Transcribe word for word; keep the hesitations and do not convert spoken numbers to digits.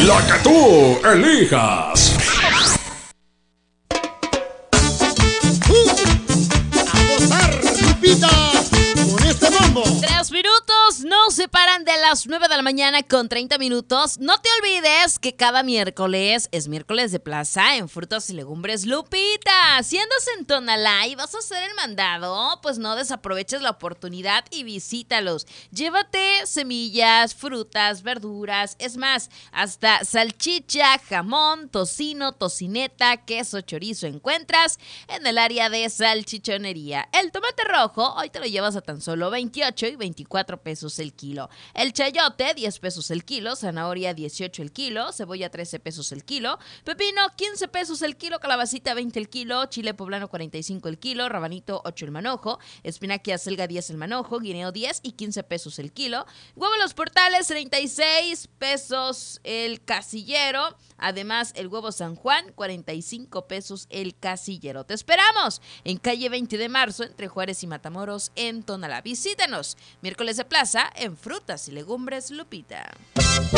La que tú elijas. Lupita, con este mambo. Tres minutos nos separan de las nueve de la mañana con treinta minutos. No te olvides que cada miércoles es miércoles de plaza en Frutas y Legumbres Lupita. Si andas en Tonalá y vas a hacer el mandado, pues no desaproveches la oportunidad y visítalos. Llévate semillas, frutas, verduras, es más, hasta salchicha, jamón, tocino, tocineta, queso, chorizo encuentras en el área de salchichonería. El tomate rojo hoy te lo llevas a tan solo veintiocho y veinticuatro pesos el kilo. El chayote, diez pesos el kilo. Zanahoria, dieciocho el kilo. Cebolla, trece pesos el kilo. Pepino, quince pesos el kilo. Calabacita, veinte el kilo. Chile poblano, cuarenta y cinco el kilo. Rabanito, ocho el manojo. Espinaca acelga, diez el manojo. Guineo, diez y quince pesos el kilo. Huevo Los Portales, treinta y seis pesos el casillero. Además, el huevo San Juan, cuarenta y cinco pesos el casillero. Te esperamos en calle veinte de marzo, entre Juárez y Matamoros, en Tonalá. Visítanos, miércoles de plaza, en Frutas y Legumbres Lupita.